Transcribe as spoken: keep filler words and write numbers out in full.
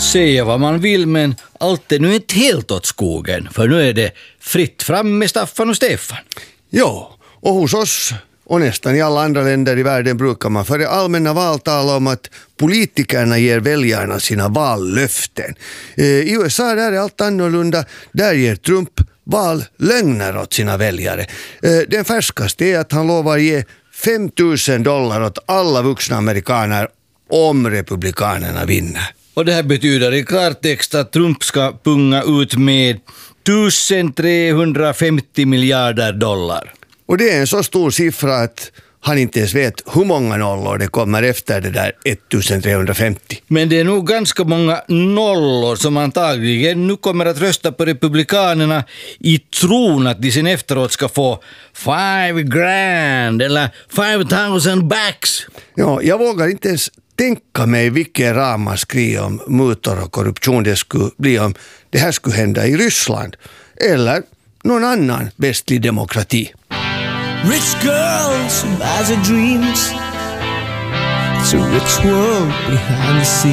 Säga vad man vill, men allt är nu inte helt åt skogen, för nu är det fritt fram med Staffan och Stefan. Ja, och hos oss och nästan i alla andra länder i världen brukar man före allmänna val tala om att politikerna ger väljarna sina vallöften. Eh, I U S A där är allt annorlunda. Där ger Trump vallögner åt sina väljare. Eh, den färskaste är att han lovar ge fem tusen dollar åt alla vuxna amerikaner om republikanerna vinner. Och det här betyder i klartext att Trump ska punga ut med tusentrehundrafemtio miljarder dollar. Och det är en så stor siffra att han inte ens vet hur många nollor det kommer efter det där ettusentrehundrafemtio. Men det är nog ganska många nollor som antagligen nu kommer att rösta på republikanerna i tron att de sen efteråt ska få five grand eller five thousand backs. Ja, jag vågar inte ens tänka mig vilken ramaskri om mutor och korruption det skulle bli om det här skulle hända i Ryssland eller någon annan västlig demokrati. Rich girls who buys her dreams. It's a rich world behind the scenes.